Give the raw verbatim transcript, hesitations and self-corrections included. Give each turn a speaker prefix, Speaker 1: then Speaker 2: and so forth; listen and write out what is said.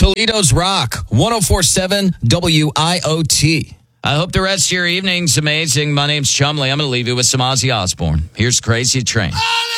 Speaker 1: Toledo's Rock, one oh four point seven W I O T.
Speaker 2: I hope the rest of your evening's amazing. My name's Chumley. I'm going to leave you with some Ozzy Osbourne. Here's Crazy Train.